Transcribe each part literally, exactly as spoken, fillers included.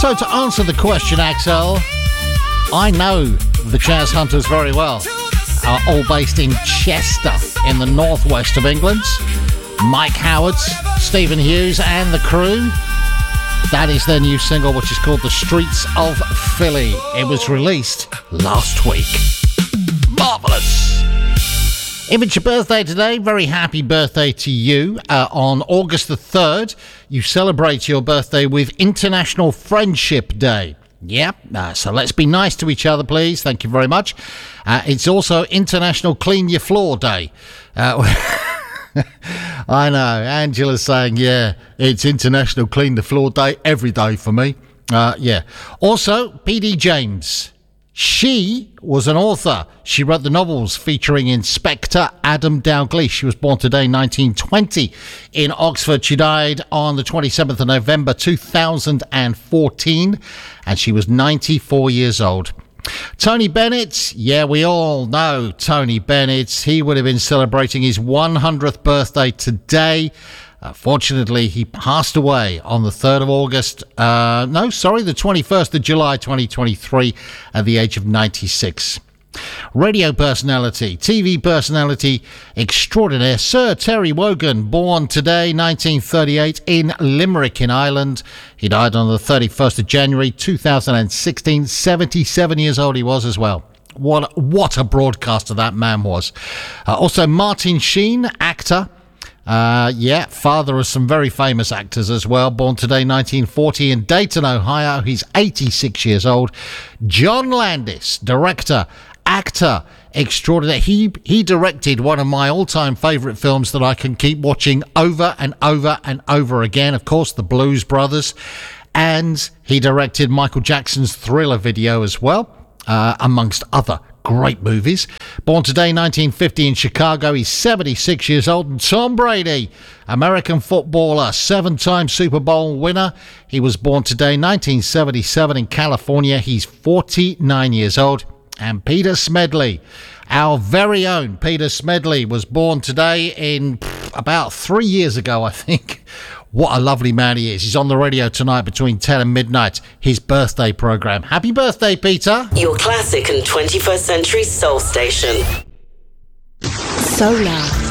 So to answer the question, Axel, I know the Jazz Hunters very well. Are all based in Chester in the northwest of England. Mike Howard, Stephen Hughes and the crew. That is their new single, which is called The Streets of Philly. It was released last week. Marvellous! If it's your birthday today, very happy birthday to you. Uh, on August the third, you celebrate your birthday with International Friendship Day. Yep, uh, so let's be nice to each other, please. Thank you very much. Uh, it's also International Clean Your Floor Day. Uh, I know, Angela's saying, yeah, it's International Clean the Floor Day every day for me. Uh, yeah. Also, P D James. She was an author. She wrote the novels featuring Inspector Adam Dalgliesh. She was born today, nineteen twenty, in Oxford. She died on the twenty-seventh of November, two thousand fourteen, and she was ninety-four years old. Tony Bennett, yeah, we all know Tony Bennett. He would have been celebrating his one hundredth birthday today. Uh, fortunately, he passed away on the third of August. Uh, no, sorry, the twenty-first of July, twenty twenty-three, at the age of ninety-six. Radio personality, T V personality extraordinaire, Sir Terry Wogan, born today, nineteen thirty-eight, in Limerick in Ireland. He died on the thirty-first of January, two thousand sixteen. seventy-seven years old he was as well. What, what a broadcaster that man was. Uh, also, Martin Sheen, actor. Uh, yeah, father of some very famous actors as well. Born today, nineteen forty, in Dayton, Ohio. He's eighty-six years old. John Landis, director, actor extraordinaire. He he directed one of my all-time favourite films that I can keep watching over and over and over again. Of course, The Blues Brothers. And he directed Michael Jackson's Thriller video as well, uh, amongst other great movies. Born today, nineteen fifty, in Chicago. He's seventy-six years old. And Tom Brady, American footballer, seven-time Super Bowl winner. He was born today, nineteen seventy-seven, in California. He's forty-nine years old. And Peter Smedley, our very own Peter Smedley, was born today in pff, about three years ago, I think. What a lovely man he is. He's on the radio tonight between ten and midnight, his birthday programme. Happy birthday, Peter. Your classic and twenty-first century soul station. Solar.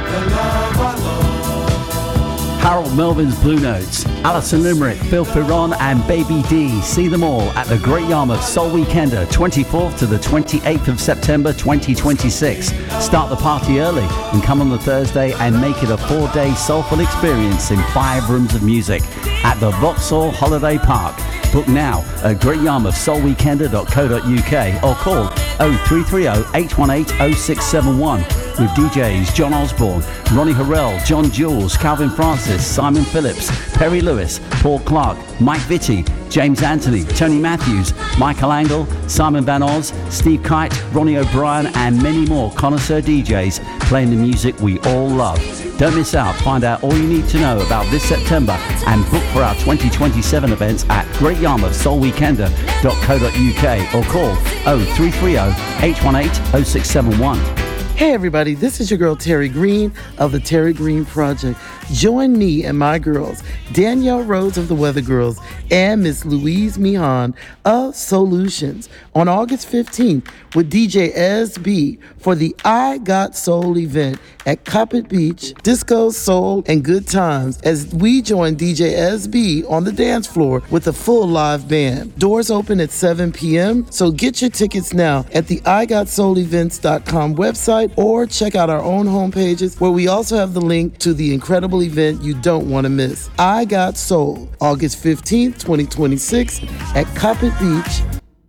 Harold Melvin's Blue Notes, Alison Limerick, Phil Ferron and Baby D. See them all at the Great Yarmouth Soul Weekender, twenty-fourth to the twenty-eighth of September twenty twenty-six. Start the party early and come on the Thursday and make it a four-day soulful experience in five rooms of music at the Vauxhall Holiday Park. Book now at great yarmouth soul weekender dot co dot uk or call oh three three oh, eight one eight, oh six seven one with D Js John Osborne, Ronnie Harrell, John Jules, Calvin Francis, Simon Phillips, Perry Lewis, Paul Clark, Mike Vitti, James Anthony, Tony Matthews, Michael Angle, Simon Van Oz, Steve Kite, Ronnie O'Brien and many more connoisseur D Js playing the music we all love. Don't miss out. Find out all you need to know about this September and book for our twenty twenty-seven events at great yarmouth soul weekender dot co dot uk or call oh three three oh, eight one eight, oh six seven one. Hey everybody, this is your girl Terry Green of the Terry Green Project. Join me and my girls, Danielle Rhodes of the Weather Girls and Miss Louise Mihan of Solutions on August fifteenth with D J S B for the I Got Soul event at Coppet Beach, Disco, Soul, and Good Times as we join D J S B on the dance floor with a full live band. Doors open at seven p.m., so get your tickets now at the I Got Soul Events dot com website or check out our own homepages where we also have the link to the incredible event you don't want to miss. I Got Soul, August fifteenth, twenty twenty-six at Coppet Beach.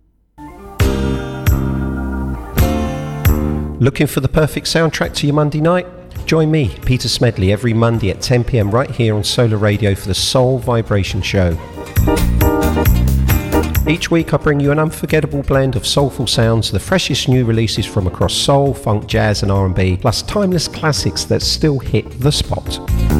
Looking for the perfect soundtrack to your Monday night? Join me, Peter Smedley, every Monday at ten p.m. right here on Solar Radio for the Soul Vibration Show. Each week I bring you an unforgettable blend of soulful sounds, the freshest new releases from across soul, funk, jazz and R and B, plus timeless classics that still hit the spot.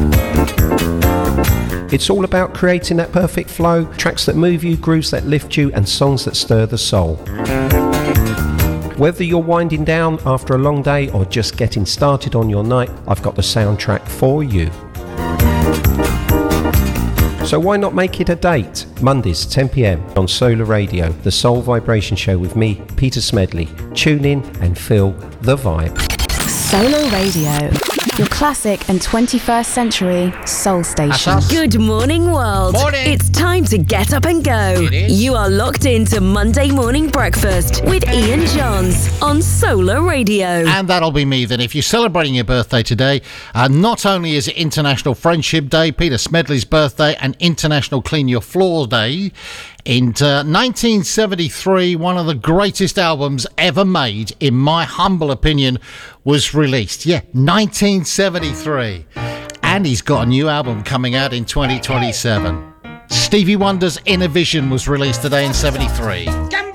It's all about creating that perfect flow, tracks that move you, grooves that lift you, and songs that stir the soul. Whether you're winding down after a long day or just getting started on your night, I've got the soundtrack for you. So why not make it a date? Mondays, ten p.m. on Solar Radio, the Soul Vibration Show with me, Peter Smedley. Tune in and feel the vibe. Solar Radio, your classic and twenty-first century soul station. Good morning, world. Morning. It's time to get up and go. It is. You are locked into Monday Morning Breakfast with Ian Johns on Solar Radio. And that'll be me then. If you're celebrating your birthday today, uh, not only is it International Friendship Day, Peter Smedley's birthday, and International Clean Your Floor Day. In uh, nineteen seventy-three, one of the greatest albums ever made, in my humble opinion, was released. Yeah, nineteen seventy-three. And he's got a new album coming out in twenty twenty-seven. Stevie Wonder's Inner Vision was released today in seventy-three.